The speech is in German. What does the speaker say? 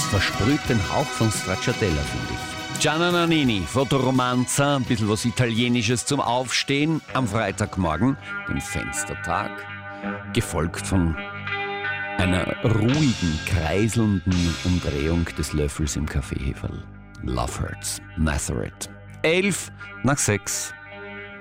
versprüht den Hauch von Stracciatella, finde ich. Gianna Nannini, Fotoromanza, ein bisschen was Italienisches zum Aufstehen am Freitagmorgen, dem Fenstertag, gefolgt von einer ruhigen, kreiselnden Umdrehung des Löffels im Kaffeeheferl. Love Hurts, Nazareth. 11 nach 6.